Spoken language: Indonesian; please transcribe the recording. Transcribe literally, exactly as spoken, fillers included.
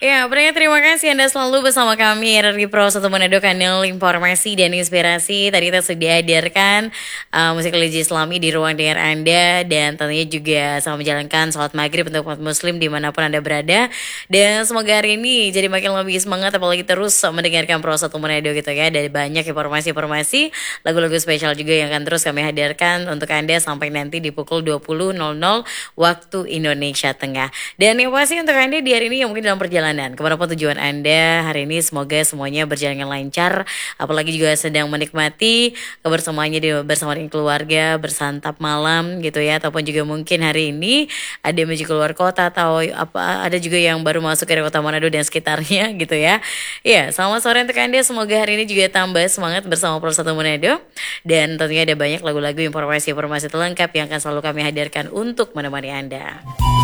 Ya, Pria, terima kasih Anda selalu bersama kami R R I Pro satu Manado, kanal informasi dan inspirasi. Tadi kita sudah hadirkan uh, musik religi Islami di ruang dengar Anda, dan tentunya juga sama menjalankan sholat maghrib untuk umat muslim dimanapun Anda berada. Dan semoga hari ini jadi makin lebih semangat, apalagi terus mendengarkan Pro satu Manado gitu ya. Dari banyak informasi-informasi, lagu-lagu spesial juga yang akan terus kami hadirkan untuk Anda sampai nanti di pukul dua puluh nol nol waktu Indonesia Tengah. Dan yang pasti untuk Anda di hari ini yang mungkin dalam perjalanan kemanapun tujuan Anda hari ini, semoga semuanya berjalan dengan lancar, apalagi juga sedang menikmati kebersamaannya di bersama dengan keluarga, bersantap malam gitu ya, ataupun juga mungkin hari ini ada yang menuju keluar kota atau apa, ada juga yang baru masuk ke kota Manado dan sekitarnya gitu ya. Ya, selamat sore untuk Anda, semoga hari ini juga tambah semangat bersama Pro satu Manado, dan tentunya ada banyak lagu-lagu informasi-informasi terlengkap yang akan selalu kami hadirkan untuk menemani Anda.